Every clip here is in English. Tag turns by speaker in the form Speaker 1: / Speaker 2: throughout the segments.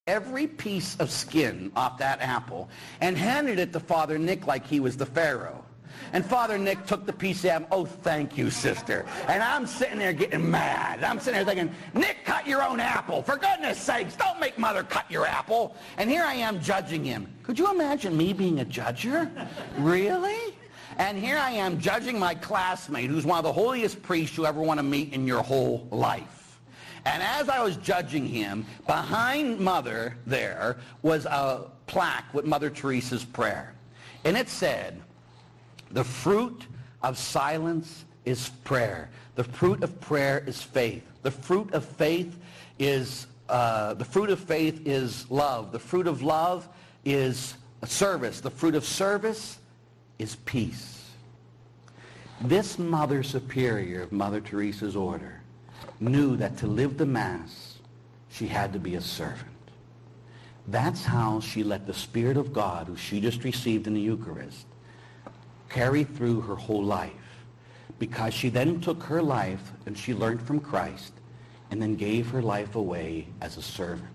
Speaker 1: every piece of skin off that apple and handed it to Father Nick like he was the Pharaoh. And Father Nick took the piece of apple. Oh, thank you, sister. And I'm sitting there getting mad. I'm sitting there thinking, Nick, cut your own apple. For goodness sakes, don't make Mother cut your apple. And here I am judging him. Could you imagine me being a judger? Really? And here I am judging my classmate, who's one of the holiest priests you ever want to meet in your whole life. And as I was judging him, behind Mother there was a plaque with Mother Teresa's prayer. And it said, the fruit of silence is prayer. The fruit of prayer is faith. The fruit of faith is love. The fruit of love is service. The fruit of service is peace. This Mother Superior of Mother Teresa's order knew that to live the Mass, she had to be a servant. That's how she let the Spirit of God, who she just received in the Eucharist, carry through her whole life, because she then took her life and she learned from Christ and then gave her life away as a servant.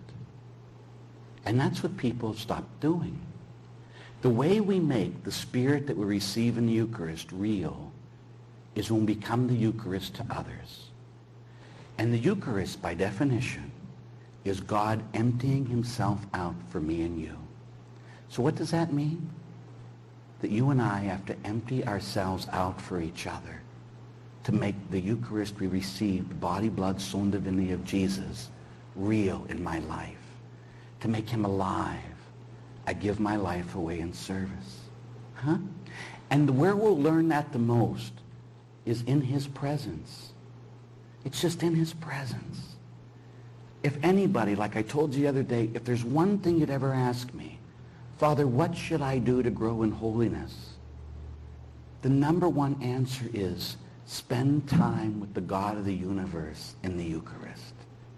Speaker 1: And that's what people have stopped doing. The way we make the Spirit that we receive in the Eucharist real is when we become the Eucharist to others. And the Eucharist, by definition, is God emptying himself out for me and you. So what does that mean? That you and I have to empty ourselves out for each other to make the Eucharist we receive, the body, blood, soul, and divinity of Jesus, real in my life. To make him alive, I give my life away in service. And where we'll learn that the most is in his presence. It's just in his presence. If anybody, like I told you the other day, if there's one thing you'd ever ask me, Father, what should I do to grow in holiness? The number one answer is spend time with the God of the universe in the Eucharist.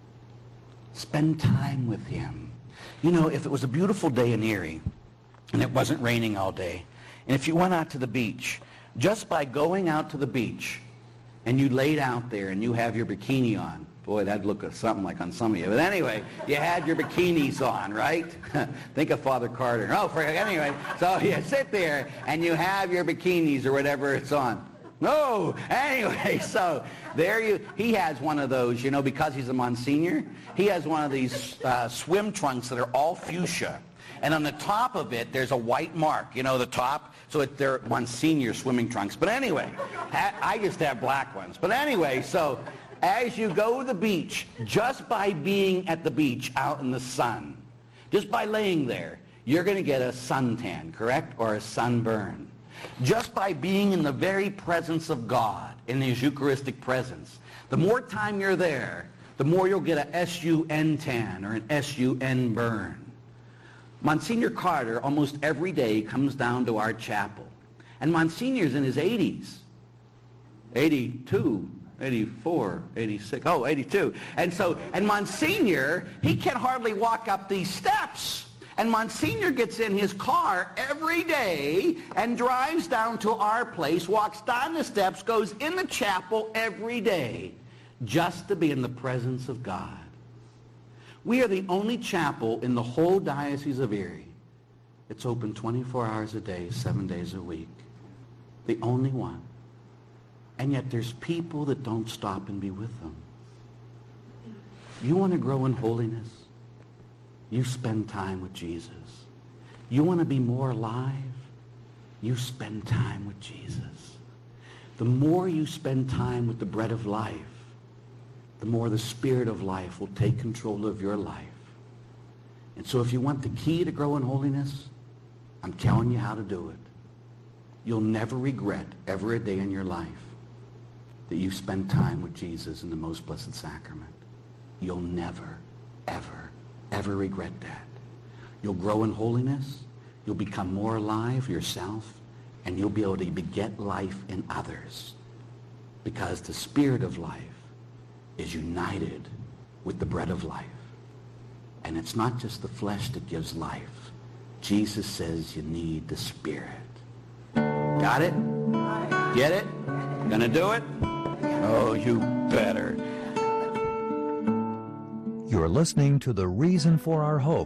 Speaker 1: Spend time with him. You know, if it was a beautiful day in Erie and it wasn't raining all day, and if you went out to the beach, just by going out to the beach and you laid out there and you have your bikini on, boy, that'd look something like on some of you. But anyway, you had your bikinis on, right? Think of Father Carter. Anyway, so you sit there and you have your bikinis or whatever it's on. No, anyway, so he has one of those, you know, because he's a Monsignor, he has one of these swim trunks that are all fuchsia. And on the top of it, there's a white mark, you know, the top. So they're Monsignor swimming trunks. But anyway, I just have black ones. But anyway, so as you go to the beach, just by being at the beach out in the sun, just by laying there, you're going to get a suntan, correct? Or a sunburn. Just by being in the very presence of God, in his Eucharistic presence, the more time you're there, the more you'll get a S-U-N tan or an S-U-N burn. Monsignor Carter almost every day comes down to our chapel. And Monsignor's in his 80s. 82, 84, 86, 82. And Monsignor, he can hardly walk up these steps. And Monsignor gets in his car every day and drives down to our place, walks down the steps, goes in the chapel every day just to be in the presence of God. We are the only chapel in the whole Diocese of Erie. It's open 24 hours a day, 7 days a week. The only one. And yet there's people that don't stop and be with them. You want to grow in holiness? You spend time with Jesus. You want to be more alive? You spend time with Jesus. The more you spend time with the bread of life, the more the Spirit of life will take control of your life. And so if you want the key to grow in holiness, I'm telling you how to do it. You'll never regret ever a day in your life that you spend time with Jesus in the most blessed sacrament. You'll never, ever, ever regret that. You'll grow in holiness, you'll become more alive yourself, and you'll be able to beget life in others, because the Spirit of life is united with the bread of life. And it's not just the flesh that gives life. Jesus says you need the Spirit. Got it? Get it? Gonna do it? Oh, you better.
Speaker 2: You're listening to The Reason for Our Hope